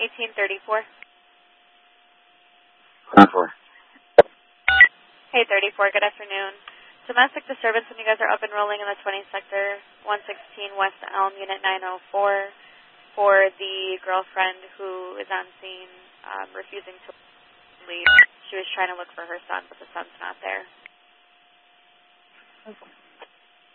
1834. 34. Hey, 34, good afternoon. Domestic disturbance, and you guys are up and rolling in the 20 sector, 116 West Elm, Unit 904, for the girlfriend who is on scene refusing to leave. She was trying to look for her son, but the son's not there. Okay.